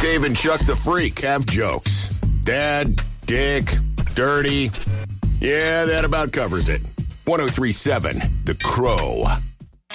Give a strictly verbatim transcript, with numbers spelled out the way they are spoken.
Dave and Chuck the Freak have jokes. Dad, Dick, Dirty. Yeah, that about covers it. ten thirty-seven The Crow.